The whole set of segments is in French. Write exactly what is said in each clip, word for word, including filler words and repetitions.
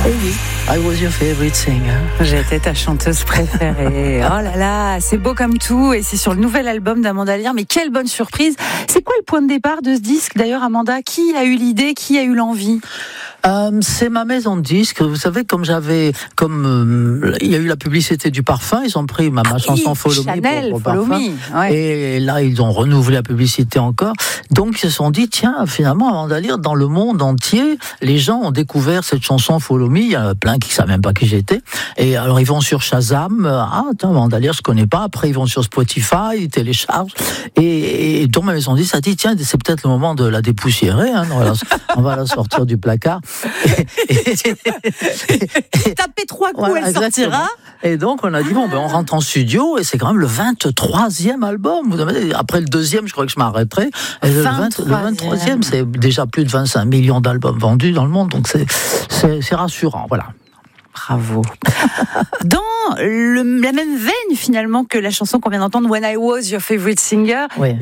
Baby, I was your favorite singer. J'étais ta chanteuse préférée. Oh là là, c'est beau comme tout, et c'est sur le nouvel album d'Amanda Lear. Mais quelle bonne surprise. C'est quoi le point de départ de ce disque d'ailleurs, Amanda? Qui a eu l'idée? Qui a eu l'envie? Euh, c'est ma maison de disques. Vous savez, comme j'avais, comme euh, il y a eu la publicité du parfum, ils ont pris ma, ma ah chanson oui, Follow Chanel, Me pour, pour Follow parfum. Me, ouais. Et là, ils ont renouvelé la publicité encore. Donc, ils se sont dit, tiens, finalement, Amanda Lear, dans le monde entier, les gens ont découvert cette chanson Follow Me. Il y en a plein qui ne savent même pas qui j'étais. Et alors, ils vont sur Shazam. Ah, attends, Amanda Lear, je connais pas. Après, ils vont sur Spotify, ils téléchargent. Et, et donc, ma maison de disques a dit, tiens, c'est peut-être le moment de la dépoussiérer. Hein, on, va la, on va la sortir du placard. Et, Tapez trois coups, voilà, elle sortira. Et donc, on a dit, bon, ben, on rentre en studio, et c'est quand même le vingt-troisième album. Vous avez, après le deuxième, je crois que je m'arrêterai. Et le, vingt, le vingt-troisième, c'est déjà plus de vingt-cinq millions d'albums vendus dans le monde, donc c'est, c'est, c'est rassurant, voilà. Bravo. Dans le, la même veine finalement que la chanson qu'on vient d'entendre, When I Was Your Favorite Singer, oui.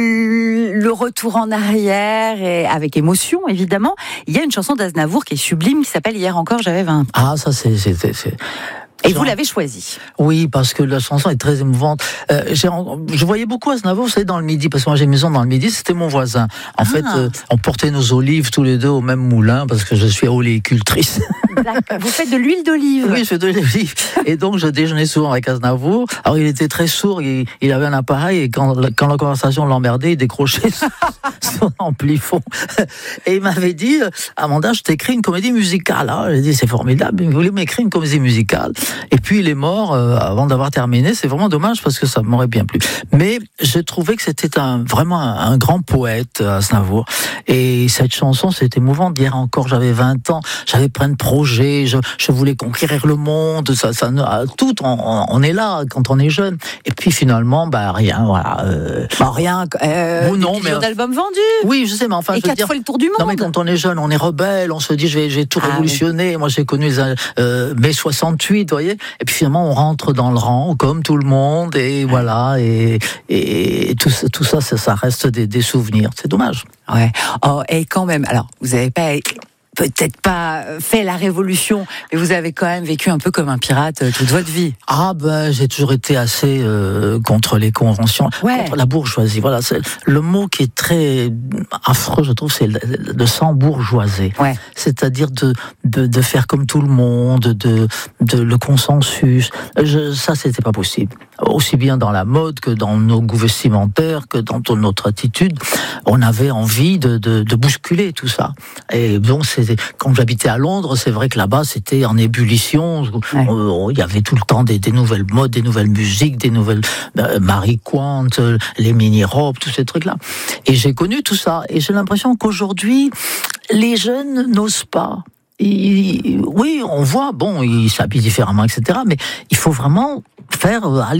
le retour en arrière et avec émotion évidemment, il y a une chanson d'Aznavour qui est sublime qui s'appelle Hier encore j'avais vingt ans. Ah, ça c'est... c'est, c'est, c'est... Et vous l'avez choisi. Oui, parce que la chanson est très émouvante. Euh, j'ai, je voyais beaucoup Aznavour, vous savez, dans le Midi, parce que moi j'ai une maison dans le Midi, c'était mon voisin. En ah. fait, euh, on portait nos olives tous les deux au même moulin, parce que je suis oléicultrice. Vous faites de l'huile d'olive? Oui, je fais de l'huile d'olive. Et donc, je déjeunais souvent avec Aznavour. Alors, il était très sourd, il, il avait un appareil, et quand, quand la conversation l'emmerdait, il décrochait son amplifon. Et il m'avait dit, Amanda, je t'écris une comédie musicale. Alors, j'ai dit, c'est formidable, il voulait m'écrire une comédie musicale. Et puis, il est mort euh, avant d'avoir terminé. C'est vraiment dommage, parce que ça m'aurait bien plu. Mais j'ai trouvé que c'était un, vraiment un, un grand poète, Aznavour. Et cette chanson, c'était émouvant. Hier encore, j'avais vingt ans, j'avais plein de projets. Je, je voulais conquérir le monde, ça, ça, tout, on, on est là quand on est jeune. Et puis finalement, bah rien, voilà. Euh, bah, rien. Euh, ou non, mais d'albums vendus. Oui, je sais, mais enfin, et je veux quatre dire, fois le tour du monde. Non, mais quand on est jeune, on est rebelle, on se dit, je vais, je vais tout ah, révolutionner. Oui. Moi, j'ai connu les euh, mai soixante-huit, vous voyez. Et puis finalement, on rentre dans le rang, comme tout le monde, et ah. voilà. Et, et tout, tout ça, ça, ça reste des, des souvenirs. C'est dommage. Ouais. Oh, et quand même, alors, vous n'avez pas peut-être pas fait la révolution, mais vous avez quand même vécu un peu comme un pirate toute votre vie. Ah ben, j'ai toujours été assez euh, contre les conventions, ouais. contre la bourgeoisie. Voilà, c'est le mot qui est très affreux, je trouve, c'est le, le s'embourgeoiser. Ouais. C'est-à-dire de, de de faire comme tout le monde, de de le consensus. Je, ça, c'était pas possible. Aussi bien dans la mode que dans nos goûts vestimentaires, que dans notre attitude, on avait envie de de, de bousculer tout ça. Et bon, c'est quand j'habitais à Londres, c'est vrai que là-bas, c'était en ébullition. Ouais. Il y avait tout le temps des, des nouvelles modes, des nouvelles musiques, des nouvelles euh, Marie Quant, les mini-robes, tous ces trucs-là. Et j'ai connu tout ça. Et j'ai l'impression qu'aujourd'hui, les jeunes n'osent pas. Et, oui, on voit, bon, ils s'habillent différemment, et cetera. Mais il faut vraiment faire aller